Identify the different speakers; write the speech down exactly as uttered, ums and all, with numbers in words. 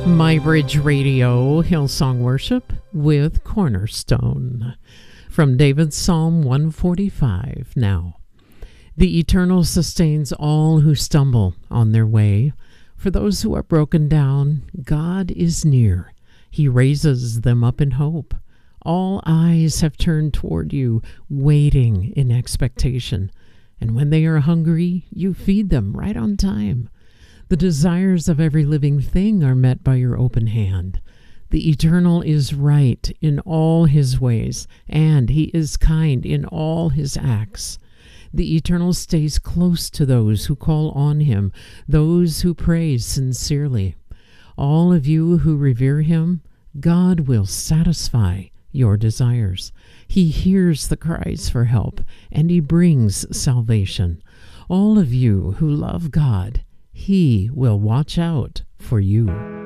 Speaker 1: My Bridge Radio, Hillsong Worship with Cornerstone. From David's Psalm one forty-five now. The Eternal sustains all who stumble on their way. For those who are broken down, God is near. He raises them up in hope. All eyes have turned toward you, waiting in expectation. And when they are hungry, you feed them right on time. The desires of every living thing are met by your open hand. The Eternal is right in all his ways, and he is kind in all his acts. The Eternal stays close to those who call on him, those who pray sincerely. All of you who revere him, God will satisfy your desires. He hears the cries for help, and he brings salvation. All of you who love God, he will watch out for you.